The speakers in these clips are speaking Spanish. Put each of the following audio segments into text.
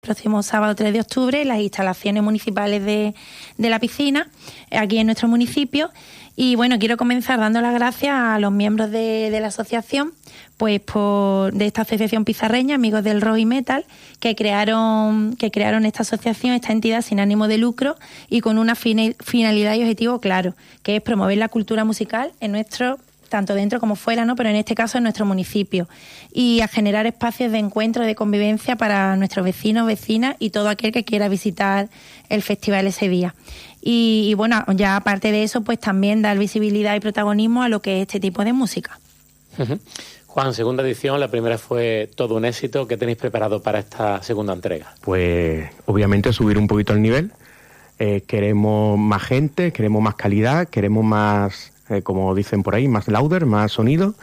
próximo sábado 3 de octubre en las instalaciones municipales de la piscina, aquí en nuestro municipio. Y bueno, quiero comenzar dando las gracias a los miembros de la asociación, pues de esta asociación pizarreña, Amigos del Rock y Metal, que crearon esta asociación, esta entidad sin ánimo de lucro y con una finalidad y objetivo claro, que es promover la cultura musical en nuestro, tanto dentro como fuera, ¿no? Pero en este caso en nuestro municipio, y a generar espacios de encuentro, de convivencia para nuestros vecinos, vecinas y todo aquel que quiera visitar el festival ese día. Y bueno, ya aparte de eso, pues también dar visibilidad y protagonismo a lo que es este tipo de música. Juan, segunda edición, la primera fue todo un éxito. ¿Qué tenéis preparado para esta segunda entrega? Pues obviamente subir un poquito el nivel. Queremos más gente, queremos más calidad, queremos más, como dicen por ahí, más louder, más sonido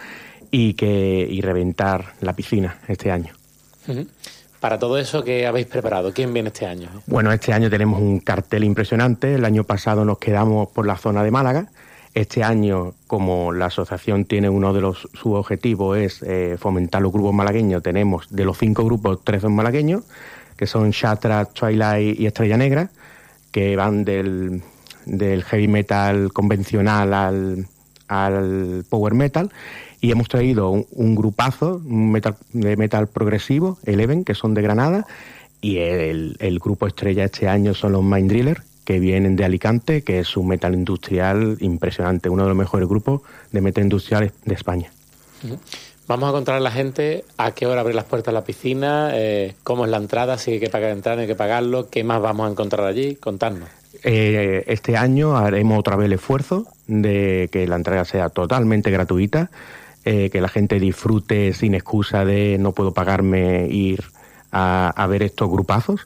y reventar la piscina este año. Para todo eso, ¿qué habéis preparado? ¿Quién viene este año? Bueno, este año tenemos un cartel impresionante. El año pasado nos quedamos por la zona de Málaga. Este año, como la asociación tiene uno de sus objetivos es fomentar los grupos malagueños, tenemos de los 5 grupos 3 son malagueños, que son Shatra, Twilight y Estrella Negra, que van del heavy metal convencional al power metal, y hemos traído un grupazo de metal progresivo, Eleven, que son de Granada, y el grupo estrella este año son los Mind Driller, que vienen de Alicante, que es un metal industrial impresionante, uno de los mejores grupos de metal industrial de España. Vamos a contar a la gente a qué hora abrir las puertas de la piscina, cómo es la entrada, si hay que pagar entrar, no hay que pagarlo, qué más vamos a encontrar allí, contadnos. Este año haremos otra vez el esfuerzo de que la entrada sea totalmente gratuita, que la gente disfrute sin excusa de no puedo pagarme ir a ver estos grupazos.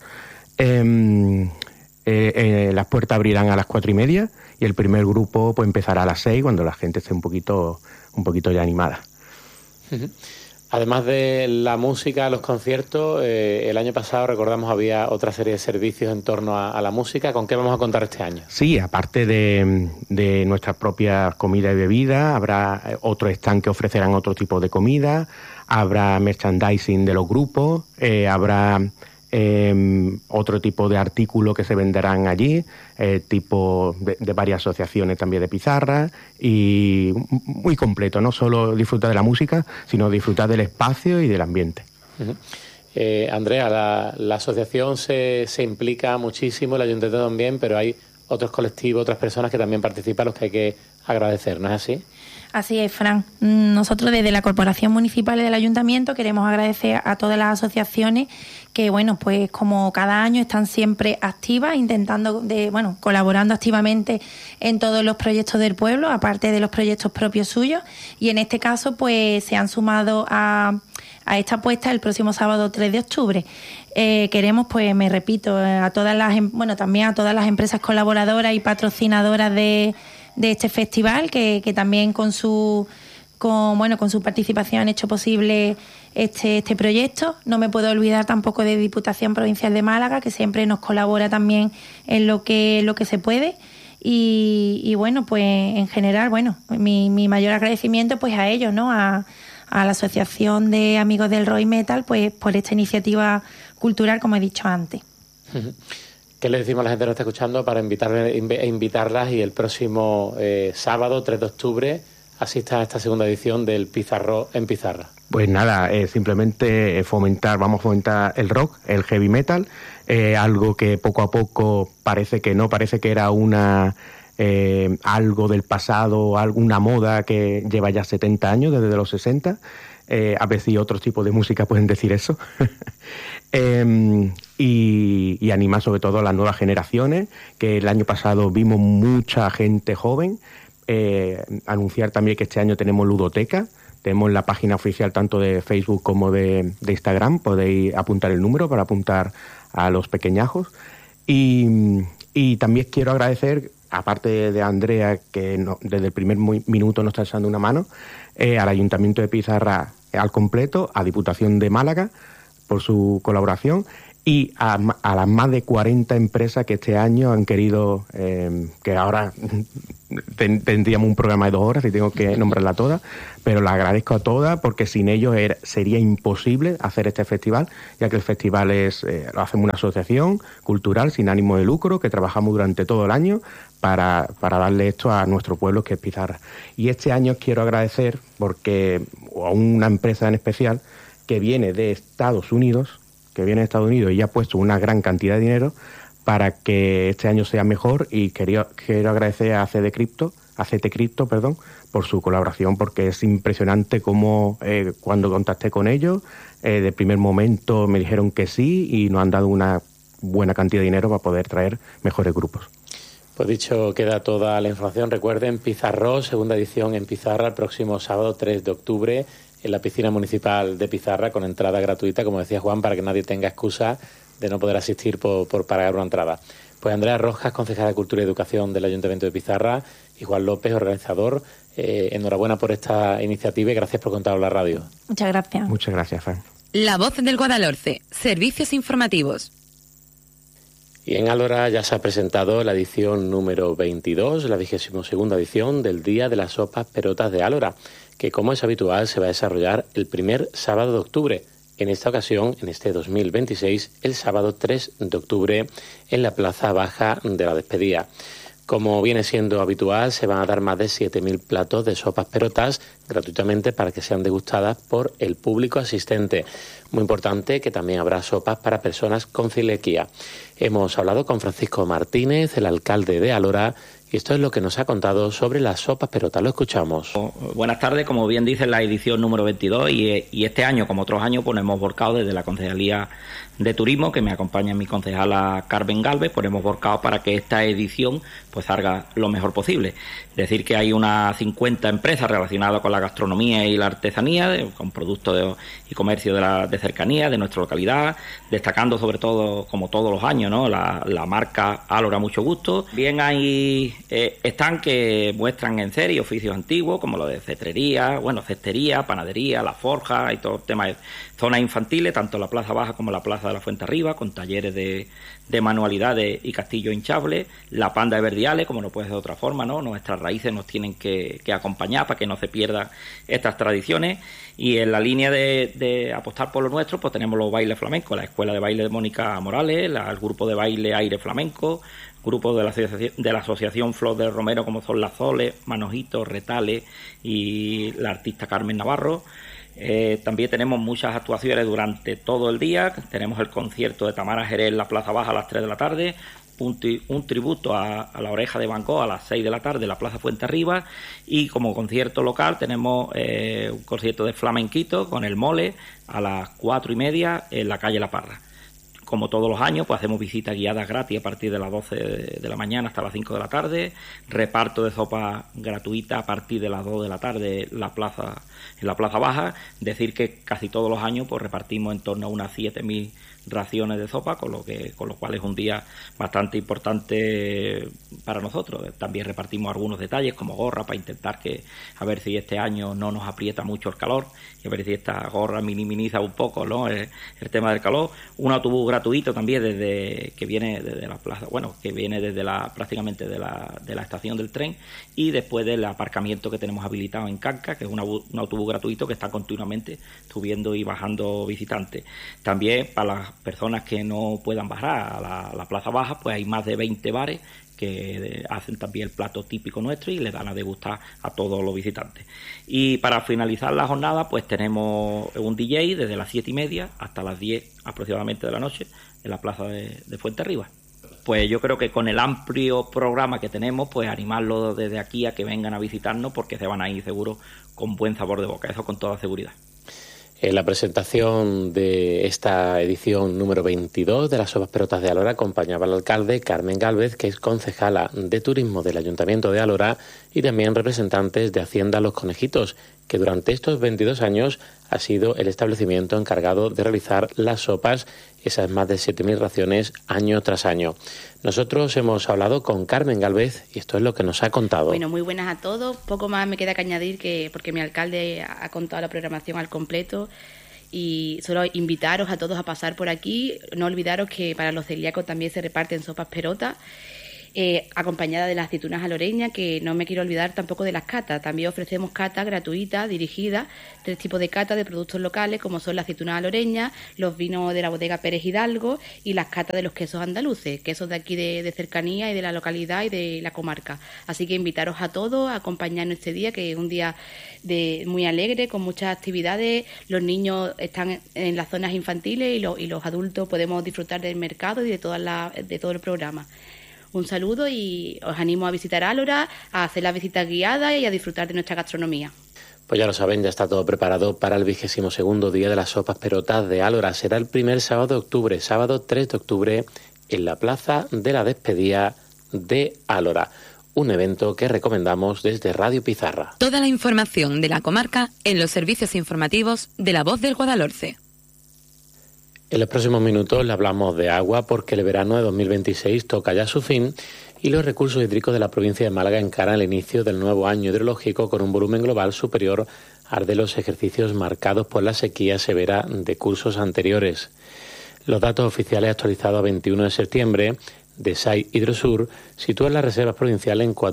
Las puertas abrirán a las 4:30 y el primer grupo pues empezará a las 6 cuando la gente esté un poquito ya animada. Además de la música, los conciertos, el año pasado recordamos había otra serie de servicios en torno a la música. ¿Con qué vamos a contar este año? Sí, aparte de nuestras propias comidas y bebidas, habrá otro stand que ofrecerán otro tipo de comida, habrá merchandising de los grupos, habrá otro tipo de artículos que se venderán allí, tipo de varias asociaciones también de pizarra, y muy completo, no solo disfrutar de la música, sino disfrutar del espacio y del ambiente. Andrea, la asociación se implica muchísimo, el ayuntamiento también, pero hay otros colectivos, otras personas que también participan, a los que hay que agradecer, ¿no es así? Así es, Fran. Nosotros desde la Corporación Municipal y del Ayuntamiento queremos agradecer a todas las asociaciones que, bueno, pues como cada año están siempre activas, colaborando activamente en todos los proyectos del pueblo, aparte de los proyectos propios suyos, y en este caso pues se han sumado a esta apuesta el próximo sábado 3 de octubre. Queremos, pues me repito, también a todas las empresas colaboradoras y patrocinadoras de este festival, que también con su participación han hecho posible este proyecto. No me puedo olvidar tampoco de Diputación Provincial de Málaga, que siempre nos colabora también en lo que se puede. Y bueno, pues en general, mi mayor agradecimiento pues a ellos, ¿no? A la Asociación de Amigos del Rock y Metal, pues por esta iniciativa cultural, como he dicho antes. ¿Qué le decimos a la gente que nos está escuchando para invitarlas y el próximo sábado, 3 de octubre, asistan a esta segunda edición del Pizarro en Pizarra? Pues nada, simplemente vamos a fomentar el rock, el heavy metal, algo que poco a poco parece que era algo del pasado, alguna moda que lleva ya 70 años, desde los 60. A ver si otros tipos de música pueden decir eso. Y animar sobre todo a las nuevas generaciones, que el año pasado vimos mucha gente joven. Anunciar también que este año tenemos ludoteca, tenemos la página oficial tanto de Facebook como de Instagram, podéis apuntar el número para apuntar a los pequeñajos. Y también quiero agradecer, aparte de Andrea, que desde el primer minuto nos está echando una mano, al Ayuntamiento de Pizarra al completo, a Diputación de Málaga por su colaboración, y a las más de 40 empresas que este año han querido, que ahora tendríamos un programa de 2 horas y tengo que nombrarla toda, pero la agradezco a todas porque sin ellos sería imposible hacer este festival, ya que el festival lo hacemos una asociación cultural sin ánimo de lucro que trabajamos durante todo el año para darle esto a nuestro pueblo, que es Pizarra. Y este año quiero agradecer a una empresa en especial que viene de Estados Unidos y ha puesto una gran cantidad de dinero para que este año sea mejor, y quiero agradecer a CT Crypto, por su colaboración, porque es impresionante cómo cuando contacté con ellos, de primer momento me dijeron que sí y nos han dado una buena cantidad de dinero para poder traer mejores grupos. Pues dicho, queda toda la información. Recuerden, Pizarro, segunda edición en Pizarra, el próximo sábado 3 de octubre, en la piscina municipal de Pizarra, con entrada gratuita, como decía Juan, para que nadie tenga excusa de no poder asistir por pagar una entrada. Pues Andrea Rojas, concejala de Cultura y Educación del Ayuntamiento de Pizarra, y Juan López, organizador, enhorabuena por esta iniciativa y gracias por contarlo en la radio. Muchas gracias. Muchas gracias, Fran. La Voz del Guadalhorce, servicios informativos. Y en Álora ya se ha presentado la edición número 22, la 22ª edición del Día de las Sopas Perotas de Álora, que como es habitual se va a desarrollar el primer sábado de octubre. En esta ocasión, en este 2026, el sábado 3 de octubre, en la Plaza Baja de la Despedida. Como viene siendo habitual, se van a dar más de 7.000 platos de sopas perotas gratuitamente para que sean degustadas por el público asistente. Muy importante que también habrá sopas para personas con celiaquía. Hemos hablado con Francisco Martínez, el alcalde de Álora, y esto es lo que nos ha contado sobre las sopas perotas. Lo escuchamos. Buenas tardes, como bien dice, la edición número 22 y este año, como otros años, pues nos hemos volcado desde la Concejalía de Turismo, que me acompaña mi concejala Carmen Gálvez, pues hemos volcado para que esta edición pues salga lo mejor posible. Es decir, que hay unas 50 empresas relacionadas con la gastronomía y la artesanía, con productos y comercio de cercanía de nuestra localidad, destacando sobre todo, como todos los años, ¿no?, la marca Álora Mucho Gusto. Bien, hay están que muestran en serie oficios antiguos, como lo de cetrería, cestería, panadería, la forja y todo el tema de zonas infantiles, tanto la Plaza Baja como la Plaza de la Fuente Arriba, con talleres de manualidades y castillos hinchables, la panda de verdiales, como no puede ser de otra forma, ¿no? Nuestras raíces nos tienen que acompañar para que no se pierdan estas tradiciones. Y en la línea de apostar por lo nuestro, pues tenemos los bailes flamencos, la Escuela de Baile de Mónica Morales, el grupo de baile Aire Flamenco, grupos de la Asociación Flor del Romero, como son Las Zoles, Manojitos, Retales y la artista Carmen Navarro. También tenemos muchas actuaciones durante todo el día. Tenemos el concierto de Tamara Jerez en la Plaza Baja a las 3 de la tarde, un tributo a la Oreja de Van Gogh a las 6 de la tarde en la Plaza Fuente Arriba, y como concierto local tenemos un concierto de flamenquito con el Mole a las 4:30 en la calle La Parra. Como todos los años, pues hacemos visitas guiadas gratis a partir de las 12 de la mañana hasta las 5 de la tarde, reparto de sopa gratuita a partir de las 2 de la tarde en la Plaza Baja. Decir que casi todos los años pues repartimos en torno a unas 7.000 raciones de sopa, con lo cual es un día bastante importante para nosotros. También repartimos algunos detalles como gorra para intentar a ver si este año no nos aprieta mucho el calor y a ver si esta gorra minimiza un poco, ¿no?, el tema del calor. Un autobús gratuito también que viene desde la plaza, que viene desde prácticamente de la estación del tren, y después del aparcamiento que tenemos habilitado en Canca, que es un autobús gratuito que está continuamente subiendo y bajando visitantes. También para las personas que no puedan bajar a la Plaza Baja, pues hay más de 20 bares que hacen también el plato típico nuestro y le dan a degustar a todos los visitantes. Y para finalizar la jornada, pues tenemos un DJ desde las 7:30 hasta las 10 aproximadamente de la noche en la Plaza de Fuente Arriba. Pues yo creo que con el amplio programa que tenemos, pues animarlos desde aquí a que vengan a visitarnos, porque se van a ir seguro con buen sabor de boca, eso con toda seguridad. En la presentación de esta edición número 22 de las sopas perotas de Álora acompañaba al alcalde Carmen Gálvez, que es concejala de Turismo del Ayuntamiento de Álora, y también representantes de Hacienda Los Conejitos, que durante estos 22 años ha sido el establecimiento encargado de realizar las sopas, esas más de 7.000 raciones año tras año. Nosotros hemos hablado con Carmen Gálvez y esto es lo que nos ha contado. Bueno, muy buenas a todos. Poco más me queda que añadir, porque mi alcalde ha contado la programación al completo. Y solo invitaros a todos a pasar por aquí. No olvidaros que para los celíacos también se reparten sopas perotas, acompañada de las aceitunas aloreñas, que no me quiero olvidar tampoco de las catas. También ofrecemos catas gratuitas, dirigidas, 3 tipos de catas de productos locales, como son las aceitunas aloreñas, los vinos de la bodega Pérez Hidalgo y las catas de los quesos andaluces, quesos de aquí de cercanía y de la localidad y de la comarca. Así que invitaros a todos a acompañarnos este día, que es un día muy alegre, con muchas actividades. Los niños están en las zonas infantiles y los adultos podemos disfrutar del mercado y de todo el programa. Un saludo y os animo a visitar Álora, a hacer las visitas guiadas y a disfrutar de nuestra gastronomía. Pues ya lo saben, ya está todo preparado para el 22º Día de las Sopas Perotas de Álora. Será el primer sábado de octubre, sábado 3 de octubre, en la Plaza de la Despedida de Álora. Un evento que recomendamos desde Radio Pizarra. Toda la información de la comarca en los servicios informativos de La Voz del Guadalhorce. En los próximos minutos le hablamos de agua, porque el verano de 2026 toca ya su fin y los recursos hídricos de la provincia de Málaga encaran el inicio del nuevo año hidrológico con un volumen global superior al de los ejercicios marcados por la sequía severa de cursos anteriores. Los datos oficiales actualizados a 21 de septiembre de SAI Hidrosur sitúan las reservas provinciales en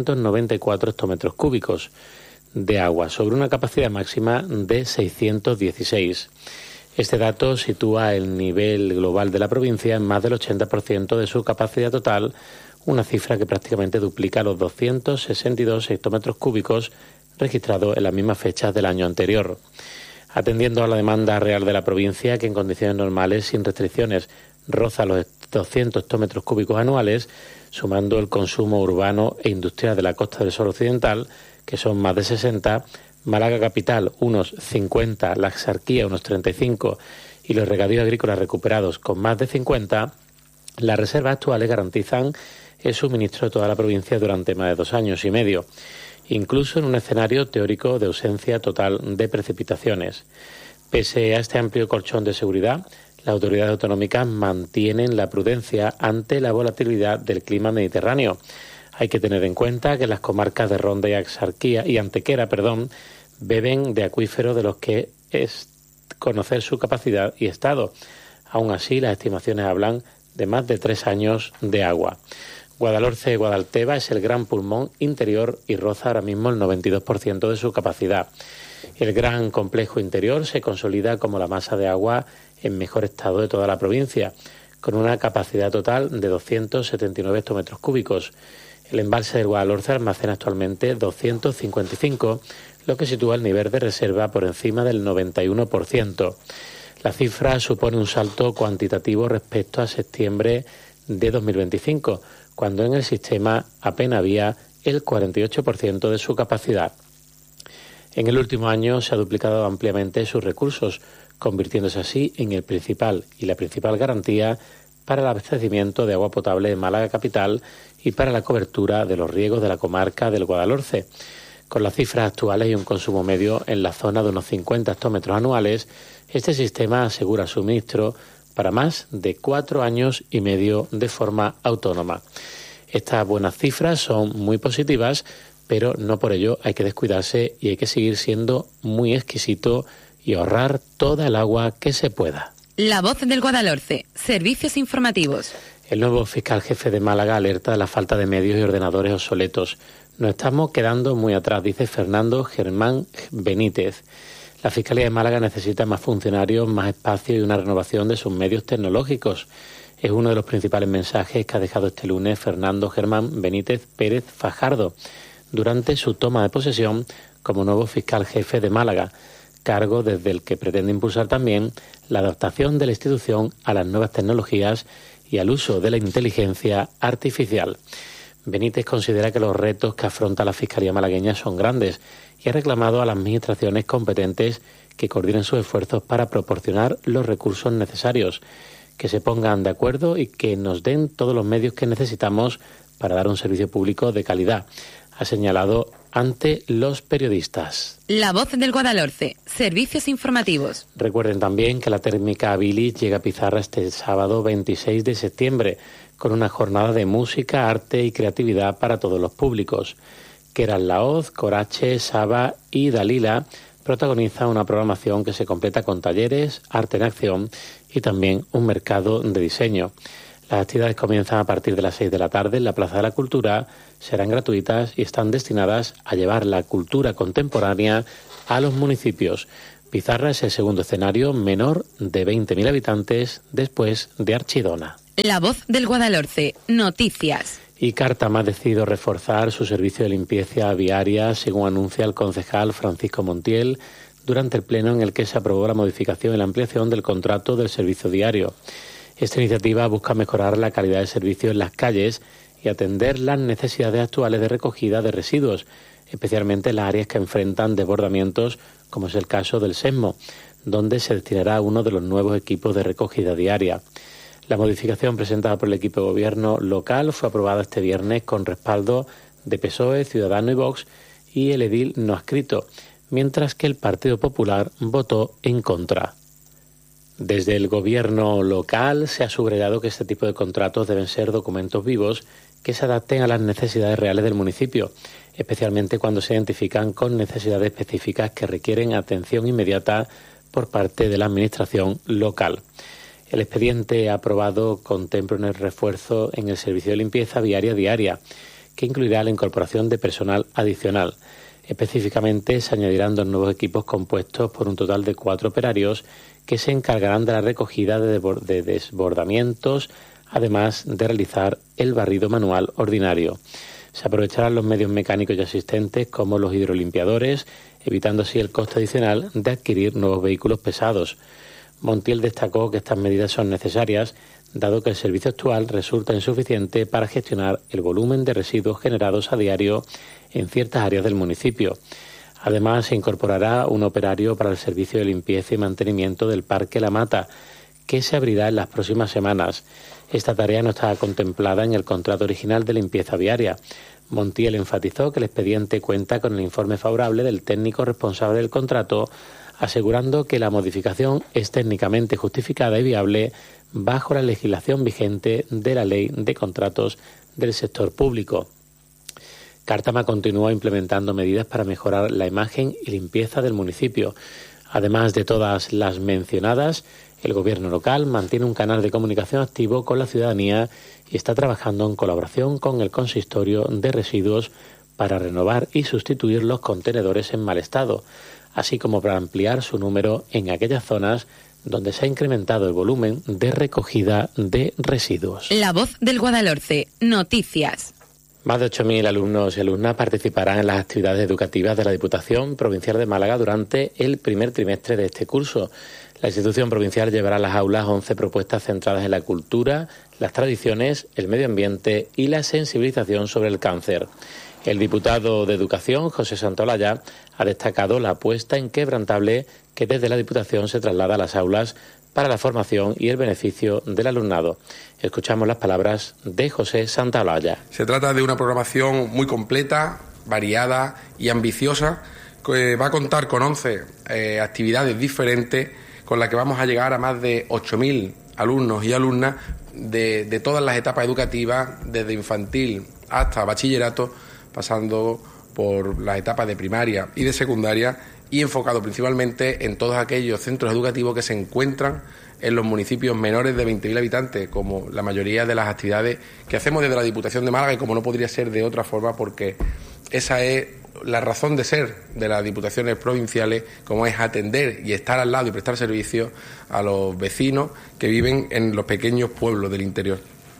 494 hectómetros cúbicos de agua, sobre una capacidad máxima de 616. Este dato sitúa el nivel global de la provincia en más del 80% de su capacidad total, una cifra que prácticamente duplica los 262 hectómetros cúbicos registrados en las mismas fechas del año anterior. Atendiendo a la demanda real de la provincia, que en condiciones normales, sin restricciones, roza los 200 hectómetros cúbicos anuales, sumando el consumo urbano e industrial de la Costa del Sol Occidental, que son más de 60, Málaga capital unos 50, la Axarquía unos 35 y los regadíos agrícolas recuperados con más de 50, las reservas actuales garantizan el suministro de toda la provincia durante más de 2 años y medio, incluso en un escenario teórico de ausencia total de precipitaciones. Pese a este amplio colchón de seguridad, las autoridades autonómicas mantienen la prudencia ante la volatilidad del clima mediterráneo. Hay que tener en cuenta que las comarcas de Ronda y Axarquía y Antequera, beben de acuíferos de los que es conocer su capacidad y estado. Aún así, las estimaciones hablan de más de 3 años de agua. Guadalhorce-Guadalteba es el gran pulmón interior y roza ahora mismo el 92% de su capacidad. El gran complejo interior se consolida como la masa de agua en mejor estado de toda la provincia, con una capacidad total de 279 hectómetros cúbicos. El embalse del Guadalhorce almacena actualmente 255, lo que sitúa el nivel de reserva por encima del 91%. La cifra supone un salto cuantitativo respecto a septiembre de 2025, cuando en el sistema apenas había el 48% de su capacidad. En el último año se ha duplicado ampliamente sus recursos, convirtiéndose así en el principal y la principal garantía para el abastecimiento de agua potable de Málaga capital y para la cobertura de los riegos de la comarca del Guadalhorce. Con las cifras actuales y un consumo medio en la zona de unos 50 hectómetros anuales, este sistema asegura suministro para más de 4 años y medio de forma autónoma. Estas buenas cifras son muy positivas, pero no por ello hay que descuidarse y hay que seguir siendo muy exquisito y ahorrar toda el agua que se pueda. La Voz del Guadalhorce, servicios informativos. El nuevo fiscal jefe de Málaga alerta de la falta de medios y ordenadores obsoletos. Nos estamos quedando muy atrás, dice Fernando Germán Benítez. La Fiscalía de Málaga necesita más funcionarios, más espacio y una renovación de sus medios tecnológicos. Es uno de los principales mensajes que ha dejado este lunes Fernando Germán Benítez Pérez Fajardo durante su toma de posesión como nuevo fiscal jefe de Málaga, cargo desde el que pretende impulsar también la adaptación de la institución a las nuevas tecnologías y al uso de la inteligencia artificial. Benítez considera que los retos que afronta la Fiscalía malagueña son grandes y ha reclamado a las administraciones competentes que coordinen sus esfuerzos para proporcionar los recursos necesarios, que se pongan de acuerdo y que nos den todos los medios que necesitamos para dar un servicio público de calidad, ha señalado ante los periodistas. La Voz del Guadalhorce, servicios informativos. Recuerden también que la térmica Abilis llega a Pizarra este sábado 26 de septiembre con una jornada de música, arte y creatividad para todos los públicos. Keras Laoz, Corache, Saba y Dalila protagoniza una programación que se completa con talleres, arte en acción y también un mercado de diseño. Las actividades comienzan a partir de las 6 de la tarde en la Plaza de la Cultura, serán gratuitas y están destinadas a llevar la cultura contemporánea a los municipios. Pizarra es el segundo escenario menor de 20.000 habitantes después de Archidona. La Voz del Guadalhorce, noticias. Y Cártama ha decidido reforzar su servicio de limpieza viaria, según anuncia el concejal Francisco Montiel, durante el pleno en el que se aprobó la modificación y la ampliación del contrato del servicio diario. Esta iniciativa busca mejorar la calidad del servicio en las calles y atender las necesidades actuales de recogida de residuos, especialmente en las áreas que enfrentan desbordamientos, como es el caso del Sesmo, donde se destinará uno de los nuevos equipos de recogida diaria. La modificación presentada por el equipo de gobierno local fue aprobada este viernes con respaldo de PSOE, Ciudadanos y Vox, y el edil no adscrito, mientras que el Partido Popular votó en contra. Desde el gobierno local se ha subrayado que este tipo de contratos deben ser documentos vivos que se adapten a las necesidades reales del municipio, especialmente cuando se identifican con necesidades específicas que requieren atención inmediata por parte de la administración local. El expediente aprobado contempla un refuerzo en el servicio de limpieza viaria diaria, que incluirá la incorporación de personal adicional. Específicamente se añadirán 2 nuevos equipos compuestos por un total de 4 operarios que se encargarán de la recogida de desbordamientos, además de realizar el barrido manual ordinario. Se aprovecharán los medios mecánicos ya existentes, como los hidrolimpiadores, evitando así el coste adicional de adquirir nuevos vehículos pesados. Montiel destacó que estas medidas son necesarias, dado que el servicio actual resulta insuficiente para gestionar el volumen de residuos generados a diario en ciertas áreas del municipio. Además, se incorporará un operario para el servicio de limpieza y mantenimiento del Parque La Mata, que se abrirá en las próximas semanas. Esta tarea no estaba contemplada en el contrato original de limpieza viaria. Montiel enfatizó que el expediente cuenta con el informe favorable del técnico responsable del contrato, asegurando que la modificación es técnicamente justificada y viable bajo la legislación vigente de la Ley de Contratos del Sector Público. Cártama continúa implementando medidas para mejorar la imagen y limpieza del municipio. Además de todas las mencionadas, el gobierno local mantiene un canal de comunicación activo con la ciudadanía y está trabajando en colaboración con el consistorio de residuos para renovar y sustituir los contenedores en mal estado, así como para ampliar su número en aquellas zonas donde se ha incrementado el volumen de recogida de residuos. La Voz del Guadalhorce, noticias. Más de 8.000 alumnos y alumnas participarán en las actividades educativas de la Diputación Provincial de Málaga durante el primer trimestre de este curso. La institución provincial llevará a las aulas 11 propuestas centradas en la cultura, las tradiciones, el medio ambiente y la sensibilización sobre el cáncer. El diputado de Educación, José Santaolalla, ha destacado la apuesta inquebrantable que desde la Diputación se traslada a las aulas para la formación y el beneficio del alumnado. Escuchamos las palabras de José Santaolalla. Se trata de una programación muy completa, variada y ambiciosa, que va a contar con 11 actividades diferentes con las que vamos a llegar a más de 8.000 alumnos y alumnas de todas las etapas educativas, desde infantil hasta bachillerato, pasando por las etapas de primaria y de secundaria, y enfocado principalmente en todos aquellos centros educativos que se encuentran en los municipios menores de 20.000 habitantes, como la mayoría de las actividades que hacemos desde la Diputación de Málaga, y como no podría ser de otra forma, porque esa es la razón de ser de las diputaciones provinciales, como es atender y estar al lado y prestar servicio a los vecinos que viven en los pequeños pueblos del interior.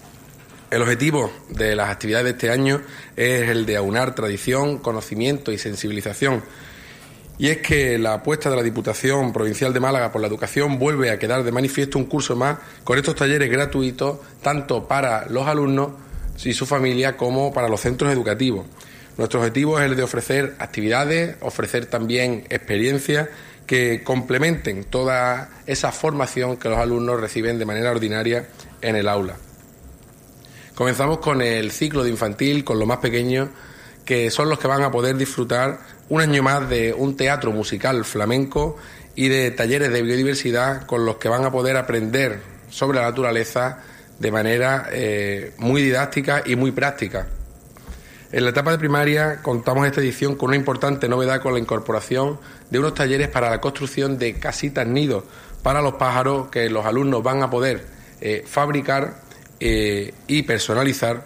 El objetivo de las actividades de este año es el de aunar tradición, conocimiento y sensibilización. Y es que la apuesta de la Diputación Provincial de Málaga por la educación vuelve a quedar de manifiesto un curso más con estos talleres gratuitos, tanto para los alumnos y su familia como para los centros educativos. Nuestro objetivo es el de ofrecer actividades, ofrecer también experiencias que complementen toda esa formación que los alumnos reciben de manera ordinaria en el aula. Comenzamos con el ciclo de infantil, con los más pequeños, que son los que van a poder disfrutar un año más de un teatro musical flamenco y de talleres de biodiversidad con los que van a poder aprender sobre la naturaleza de manera muy didáctica y muy práctica. En la etapa de primaria contamos esta edición con una importante novedad, con la incorporación de unos talleres para la construcción de casitas nidos para los pájaros que los alumnos van a poder fabricar y personalizar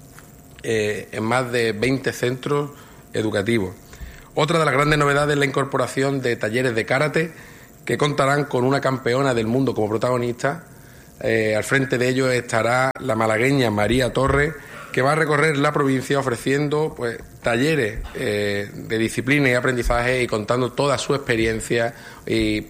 en más de 20 centros educativos. Otra de las grandes novedades es la incorporación de talleres de karate que contarán con una campeona del mundo como protagonista. Al frente de ellos estará la malagueña María Torres, que va a recorrer la provincia ofreciendo pues talleres de disciplina y aprendizaje y contando toda su experiencia y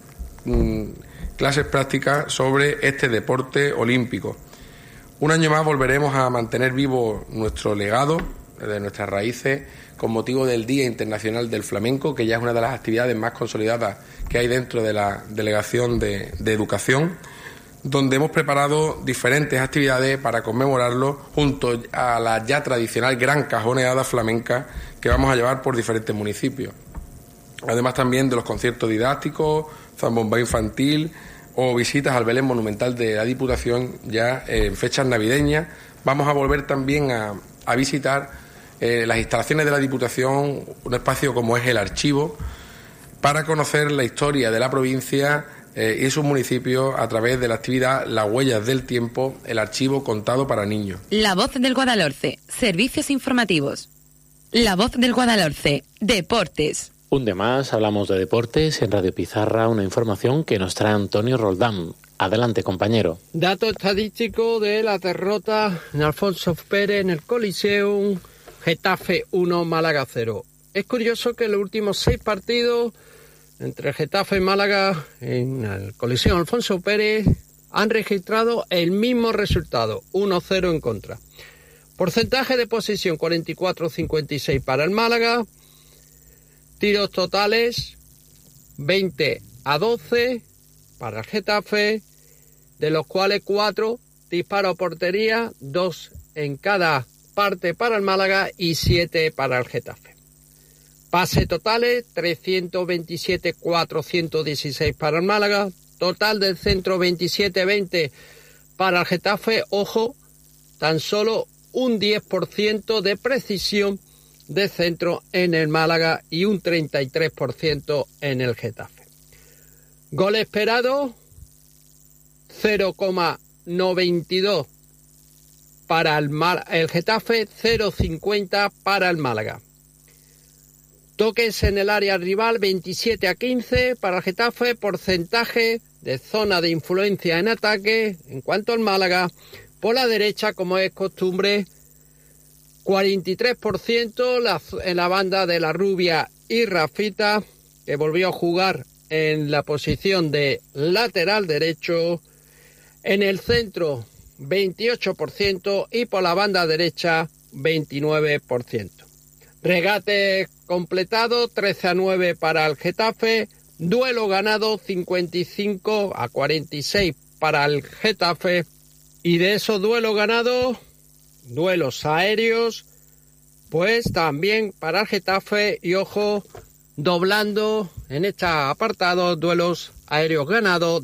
clases prácticas sobre este deporte olímpico. Un año más volveremos a mantener vivo nuestro legado de nuestras raíces con motivo del Día Internacional del Flamenco, que ya es una de las actividades más consolidadas que hay dentro de la Delegación de Educación, donde hemos preparado diferentes actividades para conmemorarlo junto a la ya tradicional gran cajoneada flamenca que vamos a llevar por diferentes municipios. Además también de los conciertos didácticos, zambomba infantil o visitas al Belén Monumental de la Diputación ya en fechas navideñas. Vamos a volver también a visitar las instalaciones de la Diputación, un espacio como es el archivo, para conocer la historia de la provincia y sus municipios a través de la actividad Las Huellas del Tiempo, el archivo contado para niños. La Voz del Guadalhorce, servicios informativos. La Voz del Guadalhorce, deportes. Un día más hablamos de deportes en Radio Pizarra, una información que nos trae Antonio Roldán. Adelante, compañero. Dato estadístico de la derrota en Alfonso Pérez en el Coliseum, Getafe 1, Málaga 0. Es curioso que en los últimos 6 partidos entre Getafe y Málaga en el Coliseum Alfonso Pérez han registrado el mismo resultado, 1-0 en contra. Porcentaje de posesión 44-56 para el Málaga, tiros totales 20-12 para el Getafe, de los cuales 4 disparos a portería, 2 en cada parte para el Málaga y 7 para el Getafe. Pase totales 327-416 para el Málaga, total del centro 27-20 para el Getafe. Ojo, tan solo un 10% de precisión de centro en el Málaga y un 33% en el Getafe. Gol esperado 0,92 para el Getafe, 0,50 para el Málaga. Toques en el área rival 27-15 para el Getafe, porcentaje de zona de influencia en ataque. En cuanto al Málaga, por la derecha, como es costumbre, 43% en la banda de la Rubia y Rafita, que volvió a jugar en la posición de lateral derecho. En el centro, 28% y por la banda derecha, 29%. Regate completado, 13-9 para el Getafe. Duelo ganado, 55-46 para el Getafe. Y de esos duelos ganados, duelos aéreos, pues también para el Getafe. Y ojo, doblando en este apartado, duelos aéreos ganados,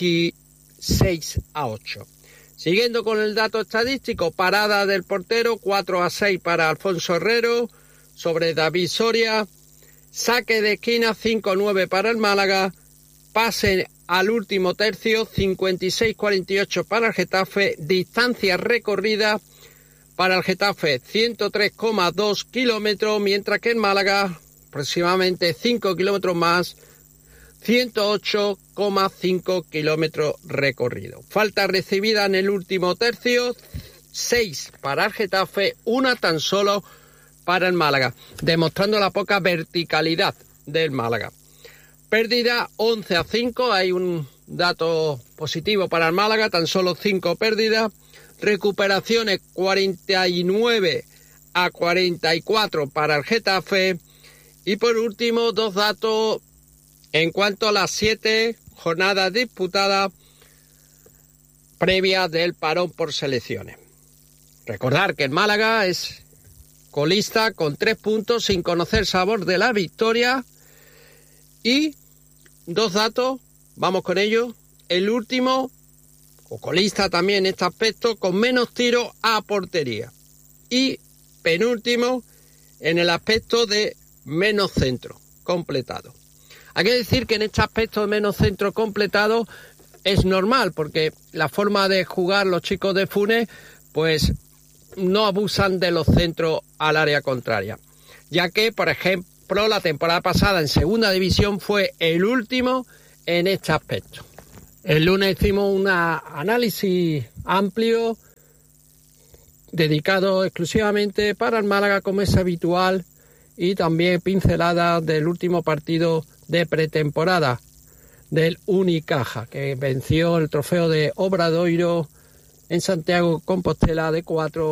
16-8. Siguiendo con el dato estadístico, parada del portero, 4-6 para Alfonso Herrero sobre David Soria, saque de esquina 5-9 para el Málaga, pase al último tercio 56-48 para el Getafe, distancia recorrida para el Getafe 103,2 kilómetros, mientras que en Málaga aproximadamente 5 kilómetros más, 108,5 kilómetros recorridos. Falta recibida en el último tercio, 6 para el Getafe, 1 tan solo para el Málaga, demostrando la poca verticalidad del Málaga. Pérdida 11-5, hay un dato positivo para el Málaga, tan solo 5 pérdidas. Recuperaciones 49-44 para el Getafe. Y por último, 2 datos en cuanto a las 7 jornadas disputadas previas del parón por selecciones. Recordar que el Málaga es colista con 3 puntos sin conocer sabor de la victoria. Y 2 datos, vamos con ellos. El último, o colista también en este aspecto, con menos tiros a portería. Y penúltimo en el aspecto de menos centro completado. Hay que decir que en este aspecto de menos centro completado es normal, porque la forma de jugar los chicos de Funes, pues no abusan de los centros al área contraria, ya que, por ejemplo, la temporada pasada en segunda división fue el último en este aspecto. El lunes hicimos un análisis amplio dedicado exclusivamente para el Málaga, como es habitual, y también pinceladas del último partido de pretemporada del Unicaja, que venció el trofeo de Obradoiro en Santiago Compostela de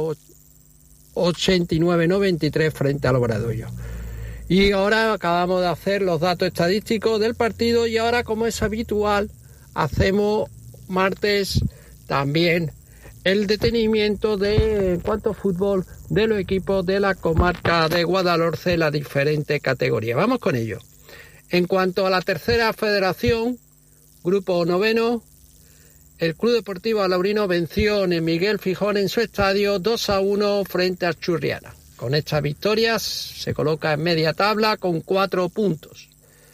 4-89-93 frente al Obradoiro. Y ahora acabamos de hacer los datos estadísticos del partido, y ahora, como es habitual, hacemos martes también el detenimiento en cuanto a fútbol de los equipos de la comarca de Guadalhorce en las diferentes categorías. Vamos con ello. En cuanto a la tercera federación, grupo noveno, el Club Deportivo Alaurino venció en Miguel Fijón en su estadio 2-1 frente a Churriana. Con estas victorias se coloca en media tabla con 4 puntos.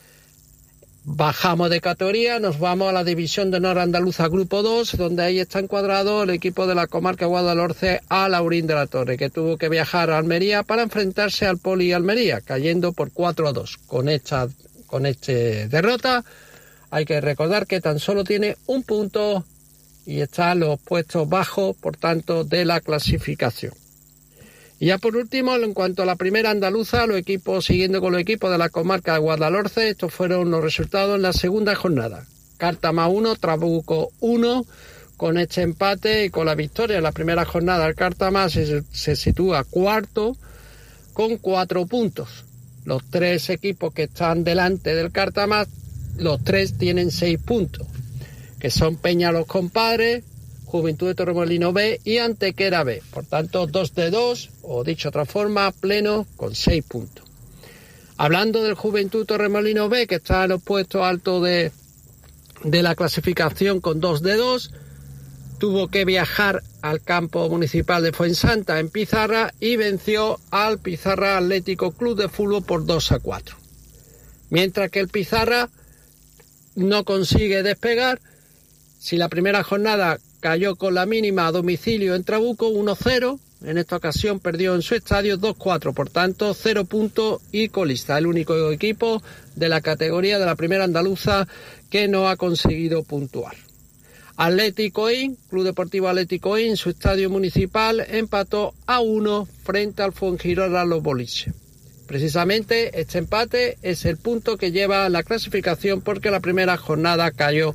Bajamos de categoría, nos vamos a la División de Honor Andaluza Grupo 2, donde ahí está encuadrado el equipo de la comarca Guadalhorce, Alaurín de la Torre, que tuvo que viajar a Almería para enfrentarse al Poli Almería, cayendo por 4-2. Con esta derrota hay que recordar que tan solo tiene un punto y está en los puestos bajos, por tanto, de la clasificación. Y ya por último, en cuanto a la primera andaluza, siguiendo con los equipos de la comarca de Guadalhorce, estos fueron los resultados en la segunda jornada. Cártama 1, Trabuco 1, con este empate y con la victoria en la primera jornada, el Cártama se sitúa cuarto con 4 puntos. Los 3 equipos que están delante del Cártama, los 3 tienen 6 puntos, que son Peña Los Compadres, Juventud de Torremolinos B y Antequera B. Por tanto, 2 de 2, o dicho de otra forma, pleno con 6 puntos. Hablando del Juventud Torremolinos B, que está en los puestos altos de la clasificación con 2 de 2, tuvo que viajar al campo municipal de Fuensanta en Pizarra y venció al Pizarra Atlético Club de Fútbol por 2-4. Mientras que el Pizarra no consigue despegar. Si la primera jornada cayó con la mínima a domicilio en Trabuco 1-0, en esta ocasión perdió en su estadio 2-4, por tanto 0 puntos y colista, el único equipo de la categoría de la primera andaluza que no ha conseguido puntuar. Atlético In, Club Deportivo Atlético In, su estadio municipal, empató a 1 frente al Fuengirola Los Boliches. Precisamente este empate es el punto que lleva la clasificación, porque la primera jornada cayó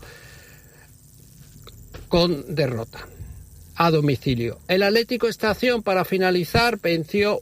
con derrota a domicilio. El Atlético Estación, para finalizar, perdió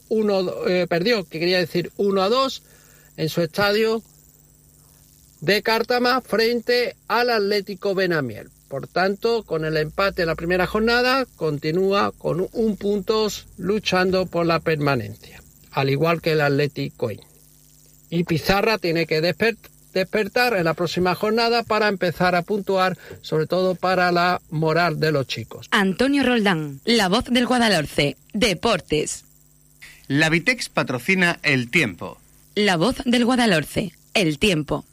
1-2 en su estadio de Cártama frente al Atlético Benamiel. Por tanto, con el empate en la primera jornada, continúa con 1 punto luchando por la permanencia, al igual que el Atlético In. Y Pizarra tiene que despertar en la próxima jornada para empezar a puntuar, sobre todo para la moral de los chicos. Antonio Roldán, la voz del Guadalhorce, Deportes. La Vitex patrocina El Tiempo. La voz del Guadalhorce, El Tiempo.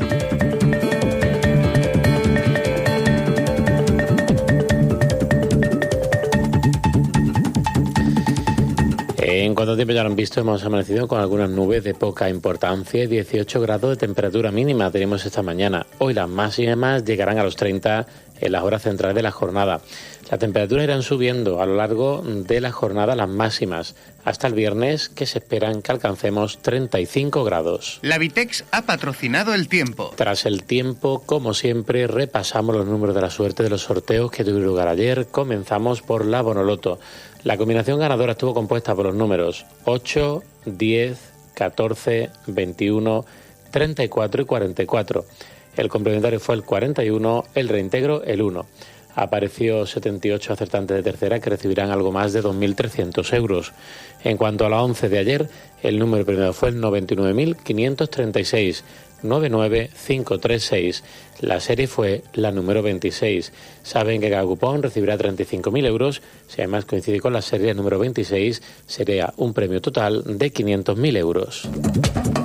En cuanto tiempo ya lo han visto, hemos amanecido con algunas nubes de poca importancia y 18 grados de temperatura mínima tenemos esta mañana. Hoy las máximas llegarán a los 30 en las horas centrales de la jornada. Las temperaturas irán subiendo a lo largo de la jornada, las máximas, hasta el viernes, que se esperan que alcancemos 35 grados. La Vitex ha patrocinado El Tiempo. Tras el tiempo, como siempre, repasamos los números de la suerte de los sorteos que tuvieron lugar ayer. Comenzamos por la Bonoloto. La combinación ganadora estuvo compuesta por los números 8, 10, 14, 21, 34 y 44. El complementario fue el 41, el reintegro el 1. Apareció 78 acertantes de tercera que recibirán algo más de 2.300 euros. En cuanto a la 11 de ayer, el número premiado fue el 99.536, 99536. La serie fue la número 26. Saben que cada cupón recibirá 35.000 euros. Si además coincide con la serie número 26, sería un premio total de 500.000 euros.